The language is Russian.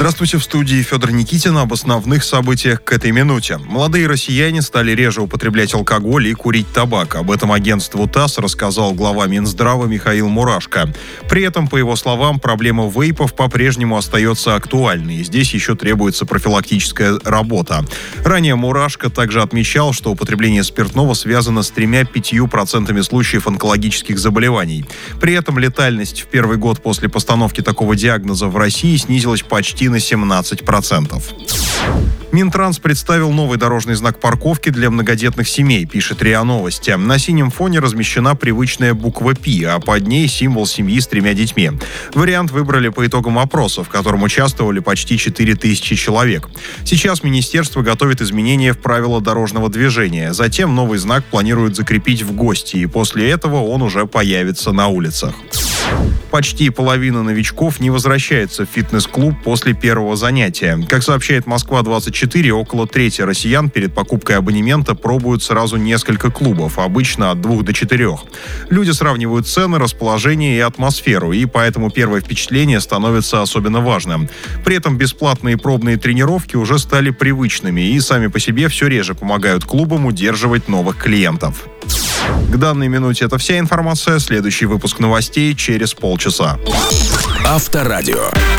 Здравствуйте, в студии Федор Никитин. Об основных событиях к этой минуте. Молодые россияне стали реже употреблять алкоголь и курить табак. Об этом агентству ТАСС рассказал глава Минздрава Михаил Мурашко. При этом, по его словам, проблема вейпов по-прежнему остается актуальной. И здесь еще требуется профилактическая работа. Ранее Мурашко также отмечал, что употребление спиртного связано с 3-5% случаев онкологических заболеваний. При этом летальность в первый год после постановки такого диагноза в России снизилась почти на 17%. Минтранс представил новый дорожный знак парковки для многодетных семей, пишет РИА Новости. На синем фоне размещена привычная буква «Пи», а под ней символ семьи с 3 детьми. Вариант выбрали по итогам опроса, в котором участвовали почти 4000 человек. Сейчас министерство готовит изменения в правила дорожного движения. Затем новый знак планируют закрепить в ГОСТе, и после этого он уже появится на улицах. Почти половина новичков не возвращается в фитнес-клуб после первого занятия. Как сообщает Москва-24, около трети россиян перед покупкой абонемента пробуют сразу несколько клубов, обычно от 2 до 4. Люди сравнивают цены, расположение и атмосферу, и поэтому первое впечатление становится особенно важным. При этом бесплатные пробные тренировки уже стали привычными и сами по себе все реже помогают клубам удерживать новых клиентов. К данной минуте это вся информация. Следующий выпуск новостей через полчаса. Авторадио.